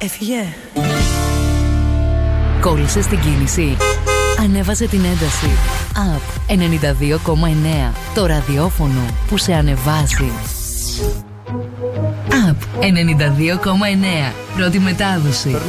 Έφυγε. Κόλλησε στην κίνηση. Ανέβασε την ένταση. Up 92,9. Το ραδιόφωνο που σε ανεβάζει. Up 92,9. Πρώτη μετάδοση.